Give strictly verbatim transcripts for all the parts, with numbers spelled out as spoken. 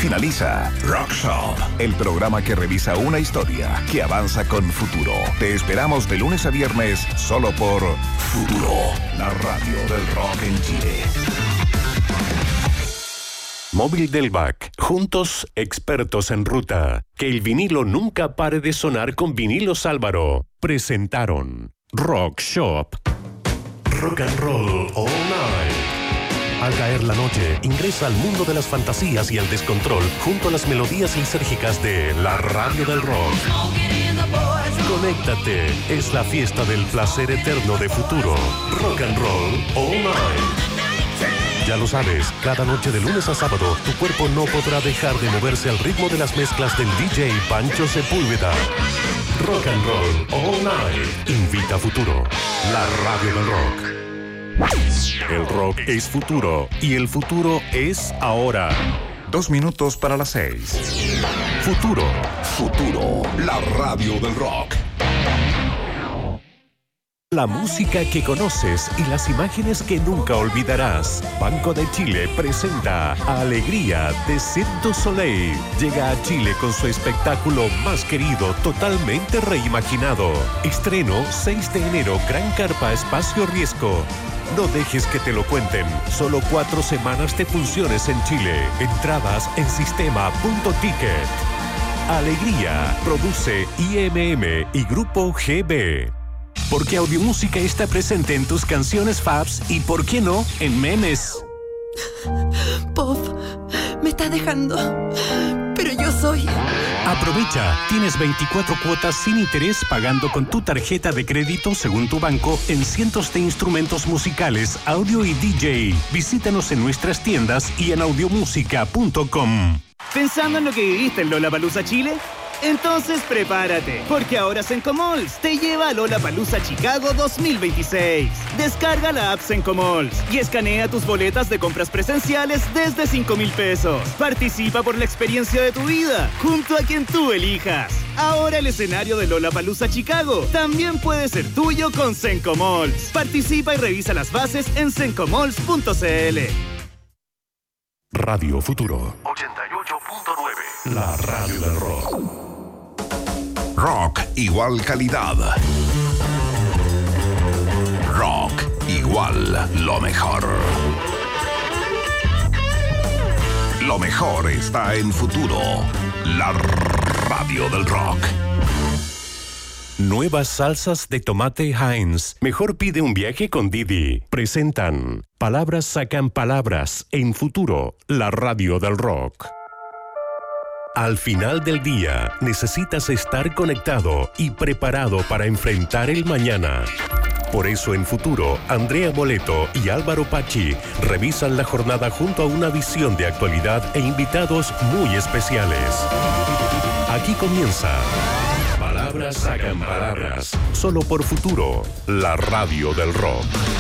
finaliza Rock Shop, el programa que revisa una historia que avanza con futuro. Te esperamos de lunes a viernes solo por Futuro, la radio del rock en Chile. Móvil del B A C. Juntos, expertos en ruta. Que el vinilo nunca pare de sonar con Vinilos Álvaro. Presentaron Rock Shop. Rock and Roll All Night. Al caer la noche, ingresa al mundo de las fantasías y el descontrol junto a las melodías lisérgicas de la radio del rock. Conéctate. Es la fiesta del placer eterno de Futuro. Rock and Roll All Night. Ya lo sabes, cada noche de lunes a sábado, tu cuerpo no podrá dejar de moverse al ritmo de las mezclas del D J Pancho Sepúlveda. Rock and Roll All Night. Invita a Futuro, la radio del rock. El rock es futuro y el futuro es ahora. Dos minutos para las seis. Futuro. Futuro, la radio del rock. La música que conoces y las imágenes que nunca olvidarás. Banco de Chile presenta Alegría de Cirque du Soleil. Llega a Chile con su espectáculo más querido, totalmente reimaginado. Estreno seis de enero, Gran Carpa Espacio Riesgo. No dejes que te lo cuenten. Solo cuatro semanas de funciones en Chile. Entradas en sistema punto ticket. Alegría produce I M M y Grupo G B. Porque Audiomúsica está presente en tus canciones faves y, ¿por qué no?, en memes. Pop, me estás dejando, pero yo soy... Aprovecha, tienes veinticuatro cuotas sin interés pagando con tu tarjeta de crédito según tu banco en cientos de instrumentos musicales, audio y D J. Visítanos en nuestras tiendas y en audiomúsica punto com. ¿Pensando en lo que viviste en Lollapalooza Chile? Entonces prepárate, porque ahora Sencomalls te lleva a Lollapalooza Chicago dos mil veintiséis. Descarga la app Sencomalls y escanea tus boletas de compras presenciales desde cinco mil pesos. Participa por la experiencia de tu vida, junto a quien tú elijas. Ahora el escenario de Lollapalooza Chicago también puede ser tuyo con Sencomalls. Participa y revisa las bases en sencomalls punto c l. Radio Futuro ochenta y ocho punto nueve. La radio del rock. Rock igual calidad. Rock igual lo mejor. Lo mejor está en Futuro, la radio del rock. Nuevas salsas de tomate Heinz. Mejor pide un viaje con Didi. Presentan Palabras sacan palabras en Futuro, la radio del rock. Al final del día, necesitas estar conectado y preparado para enfrentar el mañana. Por eso en Futuro, Andrea Moleto y Álvaro Pachi revisan la jornada junto a una visión de actualidad e invitados muy especiales. Aquí comienza Palabras sacan palabras, solo por Futuro, la radio del rock.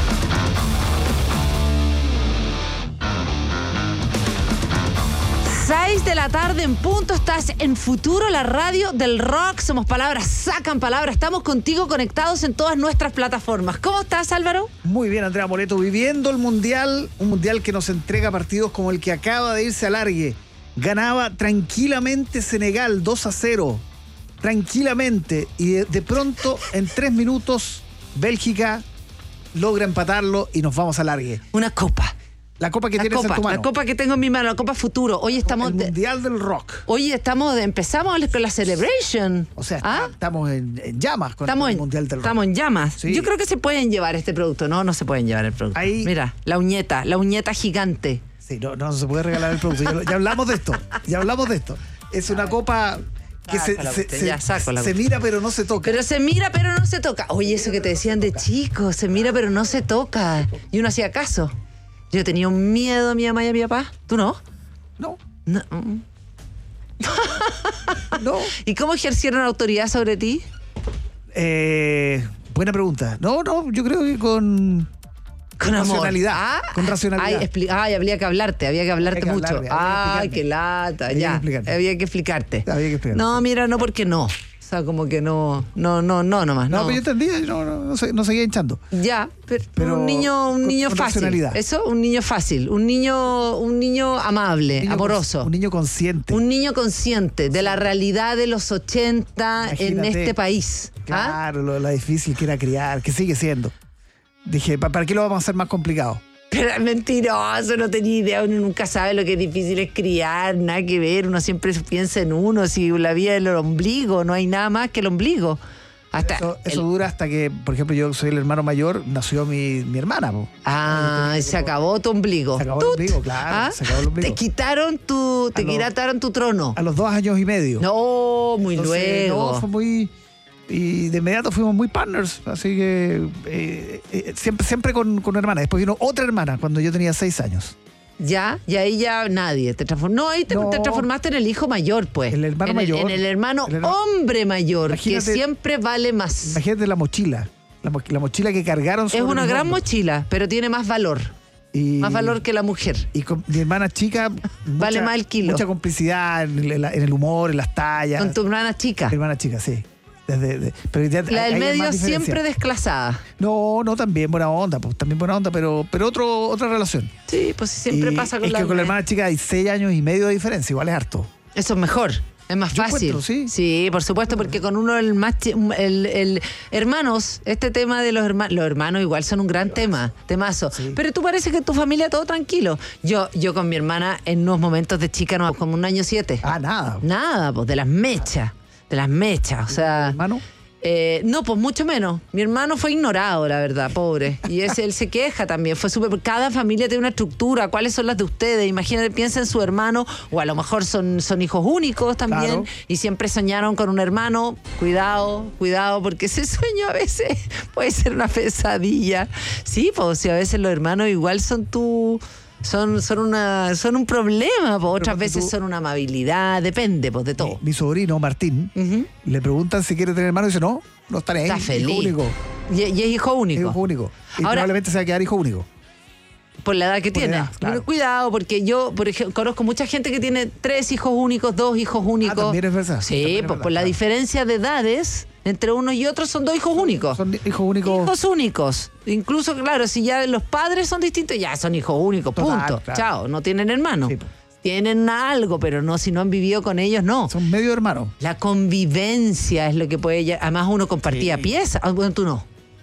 seis de la tarde en punto, estás en Futuro, la radio del rock. Somos Palabras sacan palabras. Estamos contigo conectados en todas nuestras plataformas. ¿Cómo estás, Álvaro? Muy bien, Andrea Moleto, viviendo el Mundial, un Mundial que nos entrega partidos como el que acaba de irse a alargue. Ganaba tranquilamente Senegal dos a cero, tranquilamente, y de, de pronto en tres minutos Bélgica logra empatarlo y nos vamos a alargue. Una copa. La copa que la tienes copa, en tu mano. La copa que tengo en mi mano, la copa Futuro. Hoy estamos... El Mundial del Rock. Hoy estamos, empezamos con la celebration. O sea, ¿Ah? estamos en, en llamas con estamos el en, Mundial del Rock. Estamos en llamas. Sí. Yo creo que se pueden llevar este producto. No, no se pueden llevar el producto. Ahí... Mira, la uñeta, la uñeta gigante. Sí, no, no se puede regalar el producto. Ya, ya hablamos de esto. Ya hablamos de esto. Es una copa... que se, se, se, ya, saco la se mira pero no se toca. Pero se mira pero no se toca. Oye, eso que te decían de chico, se mira pero no se toca. Y uno hacía caso. Yo tenía un miedo a mi mamá y a mi papá. ¿Tú no? No. No. No. ¿Y cómo ejercieron autoridad sobre ti? Eh, buena pregunta. No, no, yo creo que con... Con racionalidad. Ah, con racionalidad. Ay, expli- ay, habría que hablarte, había que hablarte Había que mucho. hablarme, había que Ay, explicarme. qué lata, Había ya. que explicarte. Había que explicarte. Había que explicarte. No, mira, no, porque no. O sea, como que no, no, no, no, nomás. No, No, pero yo entendía, no, no, no, se- no seguía hinchando. Ya, pero, Pero un niño, un con- niño con fácil. racionalidad. Eso, un niño fácil. Un niño, un niño amable, Un niño amoroso. cons- Un niño consciente. Un niño consciente de la realidad de los ochenta en Imagínate. este país. ¿Ah? Claro, lo, lo difícil que era criar, que sigue siendo. Dije, ¿pa- ¿para qué lo vamos a hacer más complicado? Pero es mentiroso, no tenía idea, uno nunca sabe lo que es difícil es criar, nada que ver, uno siempre piensa en uno, si la vida es el ombligo, no hay nada más que el ombligo. Hasta Eso, eso el- dura hasta que, por ejemplo, yo soy el hermano mayor, nació mi, mi hermana. Po. Ah, se acabó tu ombligo. Se acabó el ¡Tut! ombligo, claro, ¿Ah? se acabó el ombligo. Te quitaron tu, te A lo- quitaron tu trono. A los dos años y medio. No, muy Entonces, luego. no, fue muy... Y de inmediato fuimos muy partners, así que eh, eh, siempre, siempre con, con una hermana. Después vino otra hermana cuando yo tenía seis años. Ya, y ahí ya nadie te transformó. No, ahí te, No. te transformaste en el hijo mayor, pues. El hermano en el, mayor. En el hermano El hermano- hombre mayor, Imagínate- que siempre vale más. Imagínate la mochila, la, mo- la mochila que cargaron Es sobre una mis gran hombros. mochila, pero tiene más valor. Y- Más valor que la mujer. Y con mi hermana chica... Vale más el kilo. Mucha complicidad en el, en el humor, en las tallas. Con tu hermana chica. Mi hermana chica, sí. Desde, de- pero ya La hay- del hay medio más diferencia. siempre desclasada. No, no, también buena onda, pues también buena onda, pero, pero otro, otra relación. Sí, pues siempre Y pasa con es la que con la hermana chica hay seis años y medio de diferencia, igual es harto. Eso es mejor. Es más Yo fácil. encuentro, sí. por supuesto, porque con uno el más chi- el, el- hermanos, este tema de los hermanos, los hermanos igual son un gran tema, temazo. Sí. Pero tú parece que en tu familia todo tranquilo. Yo, yo con mi hermana en unos momentos de chica, no, como un año siete. Ah, nada. Nada, pues de las mechas, de las mechas, o sea. Hermano, Eh, no, pues mucho menos. Mi hermano fue ignorado, la verdad, pobre. Y ese, él se queja también. Fue súper. Cada familia tiene una estructura. ¿Cuáles son las de ustedes? Imagínate, piensa en su hermano, o a lo mejor son, son hijos únicos también. Claro. Y siempre soñaron con un hermano. Cuidado, cuidado, porque ese sueño a veces puede ser una pesadilla. Sí, pues, si a veces los hermanos igual son tu. Son, son, una, son un problema, pues otras ponte veces tú- son una amabilidad, depende, pues, de todo. mi, mi sobrino Martín, Ujú. le preguntan si quiere tener hermano y dice, no, no estaré ahí. Está feliz. Hijo único. Y, y es hijo único. Es hijo único. Y Ahora- probablemente se va a quedar hijo único. Por la edad que Por la tiene. edad, claro. Pero cuidado, porque yo, por ejemplo, conozco mucha gente que tiene tres hijos únicos, dos hijos únicos. Ah, también es verdad. Sí, También es pues verdad, por la claro. diferencia de edades entre unos y otros son dos hijos únicos. Son hijos únicos. Hijos únicos. Incluso, claro, si ya los padres son distintos, ya son hijos únicos, Total, punto. claro. Chao, no tienen hermanos. Sí, pues. Tienen algo, pero no, si no han vivido con ellos, no. Son medio hermanos. La convivencia es lo que puede... ya- Además, uno compartía Sí. piezas. Ah, bueno, tú no.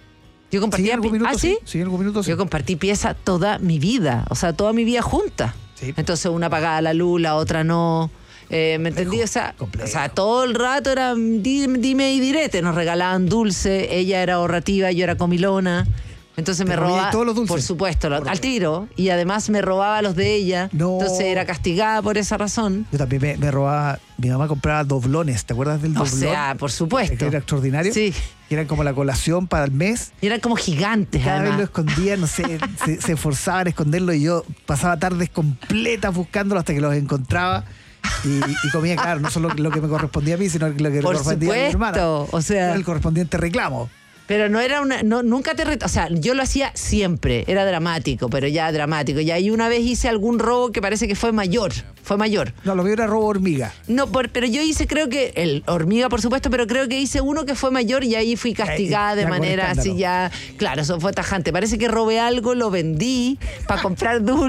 Yo Sí, compartía en algún pi- minuto ¿Ah, sí? Sí, en algún minuto sí. Yo compartí pieza toda mi vida, o sea, toda mi vida junta. Sí. Entonces una pagaba la luz, la otra no. Eh, ¿Me entendí? O sea, complejo. o sea, todo el rato era di- dime y direte. Nos regalaban dulce, ella era ahorrativa, yo era comilona. Entonces ¿Te me comías robaba, todos los dulces? por supuesto, lo- al tiro. Y además me robaba los de ella. No. Entonces era castigada por esa razón. Yo también me, me robaba, mi mamá compraba doblones, ¿te acuerdas del O doblón? sea, por supuesto. Que era extraordinario. Sí. Que eran como la colación para el mes. Y eran como gigantes, Cada vez lo además. escondían, no sé, se, se esforzaban en esconderlo y yo pasaba tardes completas buscándolo hasta que los encontraba y, y comía, claro, no solo lo que me correspondía a mí, sino lo que le Por correspondía a mi hermana. supuesto, o sea- Era el correspondiente reclamo. Pero no era una, no, nunca te, ret- o sea, yo lo hacía siempre, era dramático, pero ya dramático. Y ahí una vez hice algún robo que parece que fue mayor, fue mayor. No, lo mío era robo hormiga. No, por- pero yo hice, creo que, el hormiga, por supuesto, pero creo que hice uno que fue mayor y ahí fui castigada Eh, de ya con manera así escándalo. ya, claro, eso fue tajante. Parece que robé algo, lo vendí para comprar dulce.